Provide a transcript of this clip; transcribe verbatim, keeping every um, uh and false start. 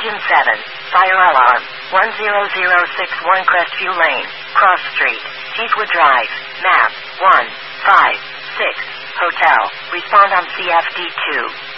Engine seven. Fire alarm. one zero zero six one Crestview Lane. Cross Street. Teakwood Drive. Map. one five six. Hotel. Respond on C F D two.